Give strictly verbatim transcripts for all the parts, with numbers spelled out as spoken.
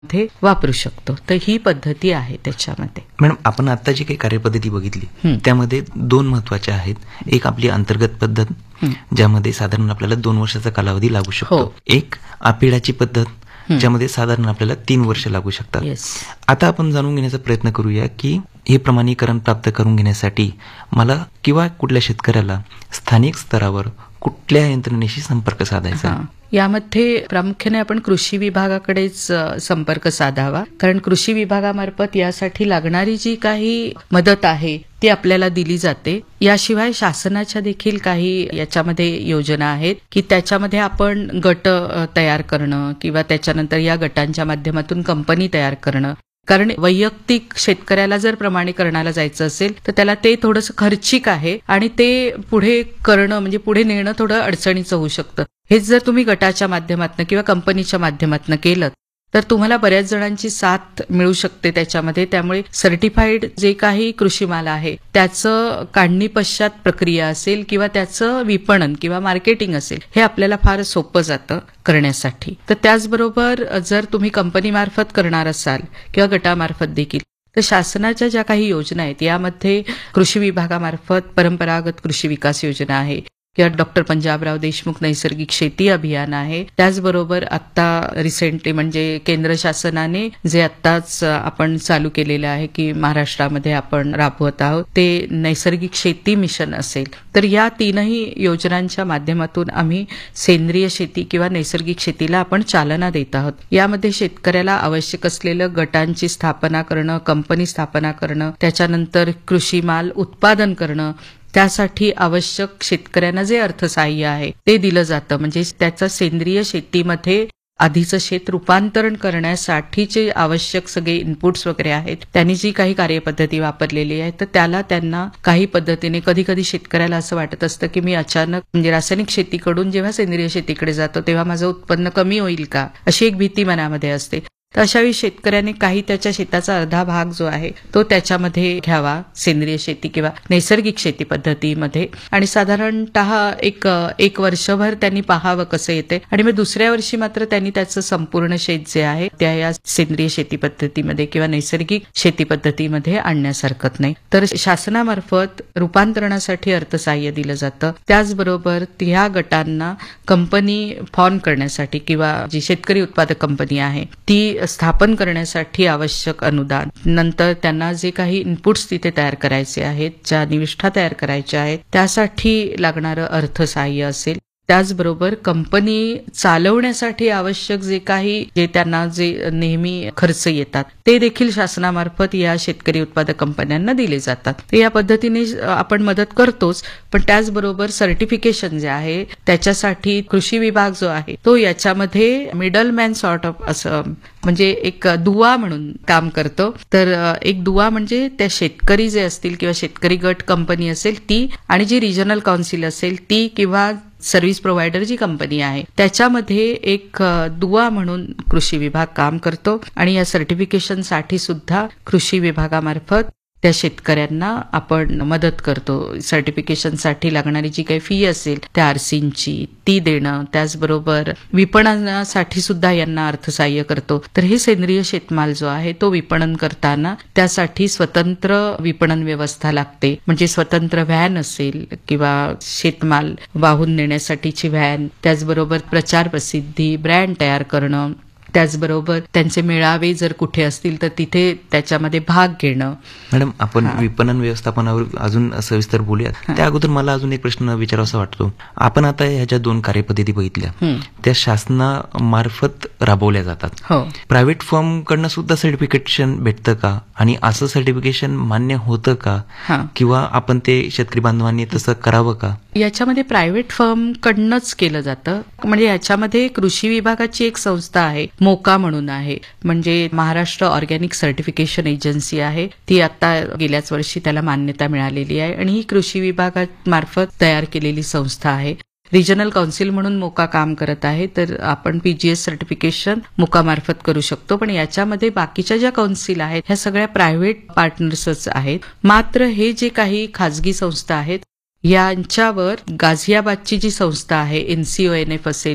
मध्ये वापरू शकतो. तर ही पद्धती आहे त्याच्यामध्ये. मॅडम, आपण आता जी काही कार्यपद्धती बघितली त्यामध्ये दोन महत्वाच्या आहेत. एक आपली अंतर्गत पद्धत, ज्यामध्ये साधारण आपल्याला दोन वर्षाचा कालावधी लागू शकतो. एक आपिडाची पद्धत, ज्यामध्ये साधारण आपल्याला तीन वर्ष लागू शकतात. आता आपण जाणून घेण्याचा प्रयत्न करूया की हे प्रमाणीकरण प्राप्त करून घेण्यासाठी मला किंवा कुठल्या शेतकऱ्याला स्थानिक स्तरावर कुठल्या यंत्रणेशी संपर्क साधायचा? यामध्ये प्रामुख्याने आपण कृषी विभागाकडेच संपर्क साधावा, कारण कृषी विभागामार्फत यासाठी लागणारी जी काही मदत आहे ती आपल्याला दिली जाते. याशिवाय शासनाच्या देखील काही याच्यामध्ये योजना आहेत की त्याच्यामध्ये आपण गट तयार करणं किंवा त्याच्यानंतर या गटांच्या माध्यमातून कंपनी तयार करणं. कारण वैयक्तिक शेतकऱ्याला जर प्रमाणीकरणाला जायचं असेल तर त्याला ते थोडंसं खर्चिक आहे आणि ते पुढे करणं म्हणजे पुढे नेणं थोडं अडचणीचं होऊ शकतं. हेच जर तुम्ही गटाच्या माध्यमातून किंवा कंपनीच्या माध्यमातून केलं तर तुम्हाला बऱ्याच जणांची साथ मिळू शकते त्याच्यामध्ये. त्यामुळे सर्टिफाईड जे काही कृषी माल आहे त्याचं काढणी पश्चात प्रक्रिया असेल किंवा त्याचं विपणन किंवा मार्केटिंग असेल हे आपल्याला फार सोपं जातं करण्यासाठी. तर त्याचबरोबर जर तुम्ही कंपनीमार्फत करणार असाल किंवा गटामार्फत देखील तर शासनाच्या ज्या काही योजना आहेत यामध्ये कृषी विभागामार्फत परंपरागत कृषी विकास योजना आहे किंवा डॉक्टर पंजाबराव देशमुख नैसर्गिक शेती अभियान आहे. त्याचबरोबर आता रिसेंटली म्हणजे केंद्र शासनाने जे आत्ताच आपण चालू केलेलं आहे की महाराष्ट्रामध्ये आपण राबवत आहोत ते नैसर्गिक शेती मिशन असेल. तर या तीनही योजनांच्या माध्यमातून आम्ही सेंद्रिय शेती किंवा नैसर्गिक शेतीला आपण चालना देत आहोत. यामध्ये शेतकऱ्याला आवश्यक असलेलं गटांची स्थापना करणं, कंपनी स्थापना करणं, त्याच्यानंतर कृषी माल उत्पादन करणं, त्यासाठी आवश्यक शेतकऱ्यांना जे अर्थसहाय्य आहे ते दिलं जातं. म्हणजे त्याचं सेंद्रिय शेतीमध्ये आधीचं शेत रूपांतरण करण्यासाठीचे आवश्यक सगळे इनपुट्स वगैरे आहेत, त्यांनी जी काही कार्यपद्धती वापरलेली आहे तर त्याला त्यांना काही पद्धतीने कधी कधी शेतकऱ्याला असं वाटत असतं की मी अचानक म्हणजे रासायनिक शेतीकडून जेव्हा सेंद्रिय शेतीकडे जातो तेव्हा माझं उत्पन्न कमी होईल का, अशी एक भीती मनामध्ये असते. तर अशावेळी शेतकऱ्याने काही त्याच्या शेताचा अर्धा भाग जो आहे तो त्याच्यामध्ये घ्यावा सेंद्रिय शेती किंवा नैसर्गिक शेती पद्धतीमध्ये आणि साधारणतः एक एक वर्षभर त्यांनी पाहावं कसं येते आणि मग दुसऱ्या वर्षी मात्र त्यांनी त्याचं संपूर्ण शेत जे आहे त्या या सेंद्रिय शेती पद्धतीमध्ये किंवा नैसर्गिक शेती पद्धतीमध्ये आणण्यास हरकत नाही. तर शासनामार्फत रूपांतरणासाठी अर्थसहाय्य दिलं जातं. त्याचबरोबर ह्या गटांना कंपनी फॉर्म करण्यासाठी किंवा जी शेतकरी उत्पादक कंपनी आहे ती स्थापन करण्यासाठी आवश्यक अनुदान, नंतर त्यांना जे काही इनपुट्स तिथे तयार करायचे आहेत, ज्या निविष्ठा तयार करायच्या आहेत त्यासाठी लागणारं अर्थसहाय्य असेल. त्याचबरोबर कंपनी चालवण्यासाठी आवश्यक जे काही जे त्यांना जे नेहमी खर्च येतात ते देखील शासनामार्फत या शेतकरी उत्पादक कंपन्यांना दिले जातात. तर या पद्धतीने आपण मदत करतोच, पण त्याचबरोबर सर्टिफिकेशन जे आहे त्याच्यासाठी कृषी विभाग जो आहे तो याच्यामध्ये मिडलमॅन सॉर्ट ऑफ असं म्हणजे एक दुवा म्हणून काम करतो. तर एक दुवा म्हणजे त्या शेतकरी जे असतील किंवा शेतकरी गट कंपनी असेल ती आणि जी रिजनल काउन्सिल असेल ती किंवा सर्व्हिस प्रोव्हायडर जी कंपनी आहे त्याच्यामध्ये एक दुवा म्हणून कृषी विभाग काम करतो आणि या सर्टिफिकेशनसाठी सुद्धा कृषी विभागामार्फत त्या शेतकऱ्यांना आपण मदत करतो. सर्टिफिकेशनसाठी लागणारी जी काही फी असेल त्या आरसींची ती देणं, त्याचबरोबर विपणनासाठी सुद्धा यांना अर्थसहाय्य करतो. तर हे सेंद्रिय शेतमाल जो आहे तो विपणन करताना त्यासाठी स्वतंत्र विपणन व्यवस्था लागते. म्हणजे स्वतंत्र व्हॅन असेल किंवा शेतमाल वाहून नेण्यासाठीची व्हॅन, त्याचबरोबर प्रचार प्रसिद्धी, ब्रँड तयार करणं, त्याचबरोबर त्यांचे मेळावे जर कुठे असतील तर तिथे त्याच्यामध्ये भाग घेणं. मॅडम, आपण विपणन व्यवस्थापनावर अजून सविस्तर बोलूया. त्या अगोदर मला अजून एक प्रश्न विचारावासा वाटतो. आपण आता ह्याच्या दोन कार्यपद्धती बघितल्या, त्या शासनामार्फत राबवल्या जातात. हो. प्रायव्हेट फर्म कडनं सुद्धा सर्टिफिकेशन भेटतं का आणि असं सर्टिफिकेशन मान्य होतं का किंवा आपण ते शेतकरी बांधवांनी तसं करावं का? याच्यामध्ये प्रायव्हेट फर्म कडनंच केलं जातं. म्हणजे याच्यामध्ये कृषी विभागाची एक संस्था आहे मोका म्हणून आहे, म्हणजे महाराष्ट्र ऑर्गॅनिक सर्टिफिकेशन एजन्सी आहे. ती आता गेल्याच वर्षी त्याला मान्यता मिळालेली आहे आणि ही कृषी विभागामार्फत तयार केलेली संस्था आहे. रिजनल काउन्सिल म्हणून मोका काम करत आहे. तर आपण पीजीएस सर्टिफिकेशन मोकामार्फत करू शकतो, पण याच्यामध्ये बाकीच्या ज्या काउन्सिल आहेत ह्या सगळ्या प्रायव्हेट पार्टनर्सच आहेत. मात्र हे जे काही खाजगी संस्था आहेत यांच्यावर गाझियाबादची जी संस्था आहे एनसीओएनएफ असेल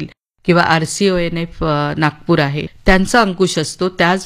किंवा आरसीओएनएफ नागपूर आहे त्यांचा अंकुश असतो. त्याच